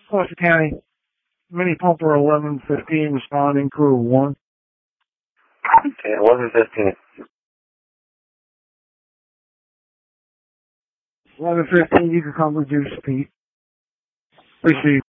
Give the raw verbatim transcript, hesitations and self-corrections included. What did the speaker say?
Flushing County, Mini Pumper eleven fifteen, responding, crew one. Okay, eleven fifteen. eleven fifteen, you can come reduce speed. Receive.